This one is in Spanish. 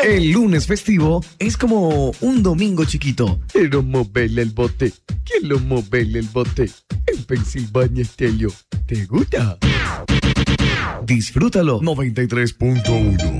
El lunes festivo es como un domingo chiquito. Quiero moverle el bote. Quiero moverle el bote. En Pensilvania Estéreo. ¿Te gusta? Disfrútalo. 93.1